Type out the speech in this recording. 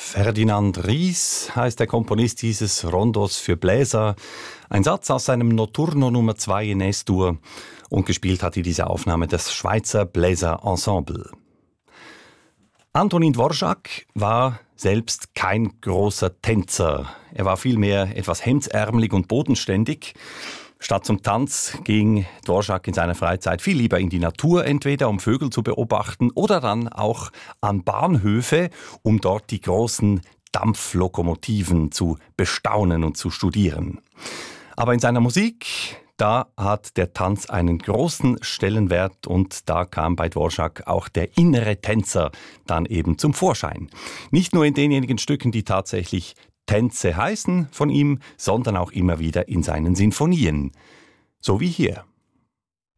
Ferdinand Ries heißt der Komponist dieses Rondos für Bläser. Ein Satz aus seinem Notturno Nummer 2 in S-Dur. Und gespielt hat diese Aufnahme das Schweizer Bläserensemble. Antonín Dvořák war selbst kein großer Tänzer. Er war vielmehr etwas hemdsärmelig und bodenständig. Statt zum Tanz ging Dvořák in seiner Freizeit viel lieber in die Natur, entweder um Vögel zu beobachten oder dann auch an Bahnhöfe, um dort die großen Dampflokomotiven zu bestaunen und zu studieren. Aber in seiner Musik, da hat der Tanz einen großen Stellenwert und da kam bei Dvořák auch der innere Tänzer dann eben zum Vorschein. Nicht nur in denjenigen Stücken, die tatsächlich Tänze heißen von ihm, sondern auch immer wieder in seinen Sinfonien. So wie hier.